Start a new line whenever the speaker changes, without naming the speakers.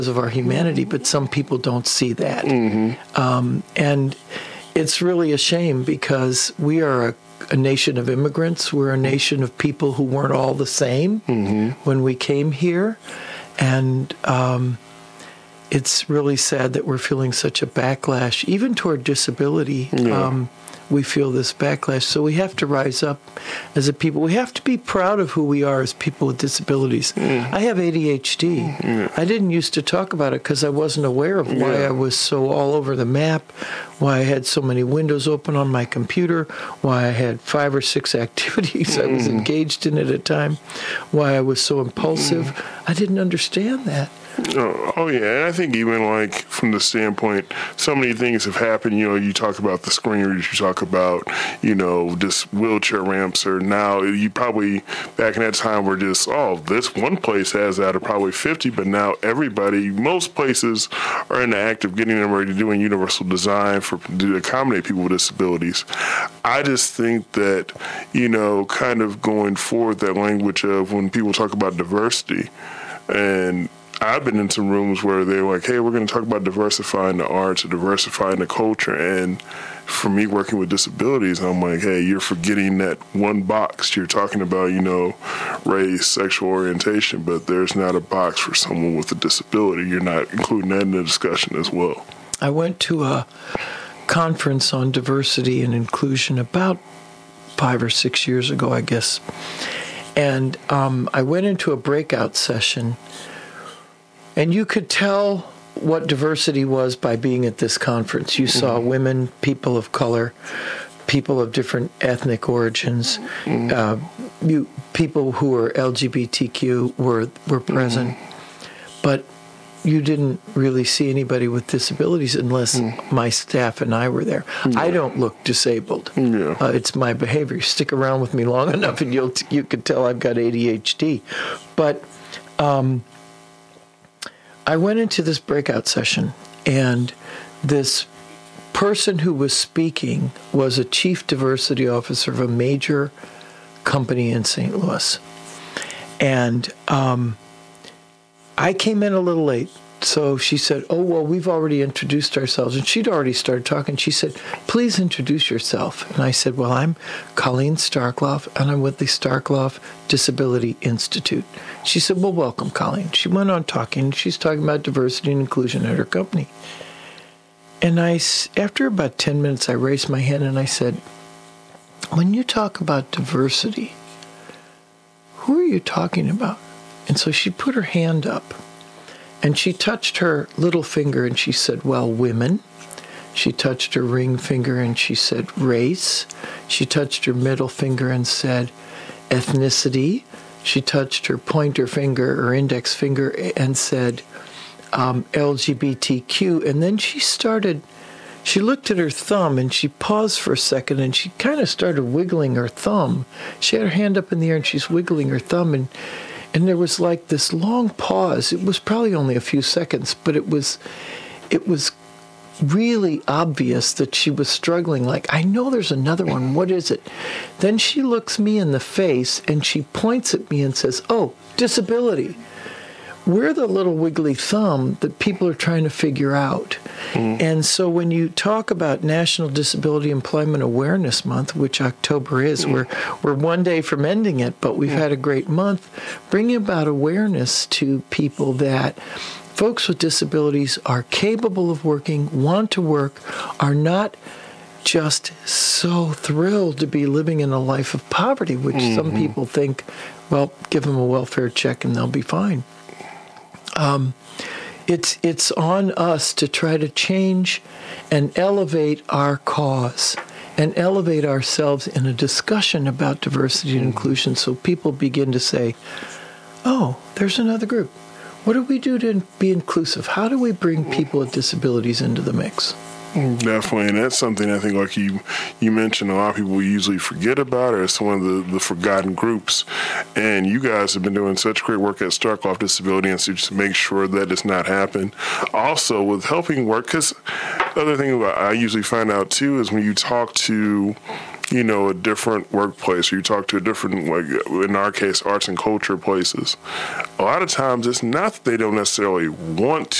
of our humanity, but some people don't see that. And it's really a shame because we are a nation of immigrants. We're a nation of people who weren't all the same when we came here. And it's really sad that we're feeling such a backlash, even toward disability. We feel this backlash. So we have to rise up as a people. We have to be proud of who we are as people with disabilities. I have ADHD. I didn't used to talk about it because I wasn't aware of why I was so all over the map, why I had so many windows open on my computer, why I had 5 or 6 activities I was engaged in at a time, why I was so impulsive. I didn't understand that.
Oh, yeah. And I think even like from the standpoint, so many things have happened. You know, you talk about the screen readers, you talk about, you know, just wheelchair ramps, or now you probably back in that time were just, this one place has that, or probably 50, but now most places are in the act of getting them ready to do a universal design to accommodate people with disabilities. I just think that, you know, kind of going forward, that language of when people talk about diversity, and I've been in some rooms where they're like, hey, we're going to talk about diversifying the arts or diversifying the culture. And for me working with disabilities, I'm like, hey, you're forgetting that one box. You're talking about, you know, race, sexual orientation, but there's not a box for someone with a disability. You're not including that in the discussion as well.
I went to a conference on diversity and inclusion about 5 or 6 years ago, I guess. And I went into a breakout session. And you could tell what diversity was by being at this conference. You saw women, people of color, people of different ethnic origins, people who were LGBTQ were present. But you didn't really see anybody with disabilities unless my staff and I were there. I don't look disabled. It's my behavior. Stick around with me long enough and you could tell I've got ADHD. But I went into this breakout session, and this person who was speaking was a chief diversity officer of a major company in St. Louis. And I came in a little late. So she said, we've already introduced ourselves. And she'd already started talking. She said, please introduce yourself. And I said, well, I'm Colleen Starkloff, and I'm with the Starkloff Disability Institute. She said, well, welcome, Colleen. She went on talking. She's talking about diversity and inclusion at her company. And after about 10 minutes, I raised my hand and I said, when you talk about diversity, who are you talking about? And so she put her hand up. And she touched her little finger and she said, well, women. She touched her ring finger and she said, race. She touched her middle finger and said, ethnicity. She touched her pointer finger or index finger and said, LGBTQ. And then she looked at her thumb and she paused for a second and she kind of started wiggling her thumb. She had her hand up in the air and she's wiggling her thumb, and there was like this long pause. It was probably only a few seconds, but it was really obvious that she was struggling. Like, I know there's another one. What is it? Then she looks me in the face and she points at me and says, disability. We're the little wiggly thumb that people are trying to figure out. And so when you talk about National Disability Employment Awareness Month, which October is, we're one day from ending it, but we've had a great month, bringing about awareness to people that folks with disabilities are capable of working, want to work, are not just so thrilled to be living in a life of poverty, which some people think, well, give them a welfare check and they'll be fine. It's on us to try to change and elevate our cause and elevate ourselves in a discussion about diversity and inclusion so people begin to say, there's another group. What do we do to be inclusive? How do we bring people with disabilities into the mix?
Definitely, and that's something I think, like you mentioned, a lot of people usually forget about, or it's one of the forgotten groups. And you guys have been doing such great work at Starkloff Disability Institute to make sure that does not happen. Also, with helping work, because the other thing I usually find out too is when you talk to a different workplace, or you talk to a different, like in our case, arts and culture places, a lot of times it's not that they don't necessarily want